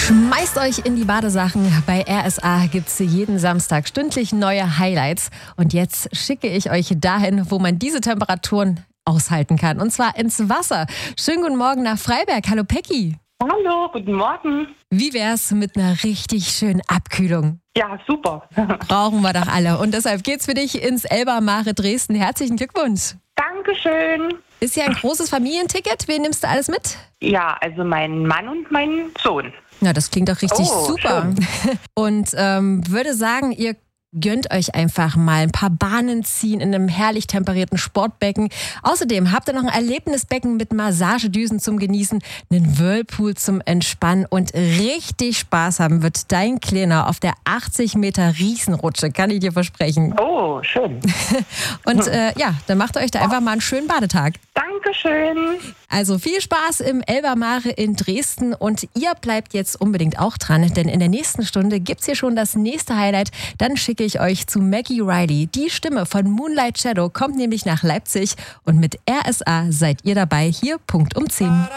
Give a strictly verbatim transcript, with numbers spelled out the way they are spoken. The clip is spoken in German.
Schmeißt euch in die Badesachen. Bei R S A gibt es jeden Samstag stündlich neue Highlights. Und jetzt schicke ich euch dahin, wo man diese Temperaturen aushalten kann. Und zwar ins Wasser. Schönen guten Morgen nach Freiberg. Hallo Pecki. Hallo, guten Morgen. Wie wär's mit einer richtig schönen Abkühlung? Ja, super. Brauchen wir doch alle. Und deshalb geht's für dich ins Elba Mare Dresden. Herzlichen Glückwunsch. Dankeschön. Ist ja ein großes Familienticket. Wen nimmst du alles mit? Ja, also mein Mann und mein Sohn. Na, das klingt doch richtig Oh, super. Und ähm, würde sagen, ihr gönnt euch einfach mal ein paar Bahnen ziehen in einem herrlich temperierten Sportbecken. Außerdem habt ihr noch ein Erlebnisbecken mit Massagedüsen zum Genießen, einen Whirlpool zum Entspannen und richtig Spaß haben wird dein Kleiner auf der achtzig Meter Riesenrutsche, kann ich dir versprechen. Oh, schön. Und äh, ja, dann macht ihr euch da einfach mal einen schönen Badetag. Dankeschön. Also viel Spaß im Elba Mare in Dresden und ihr bleibt jetzt unbedingt auch dran, denn in der nächsten Stunde gibt's hier schon das nächste Highlight. Dann schicke ich euch zu Maggie Riley. Die Stimme von Moonlight Shadow kommt nämlich nach Leipzig und mit R S A seid ihr dabei, hier Punkt um zehn.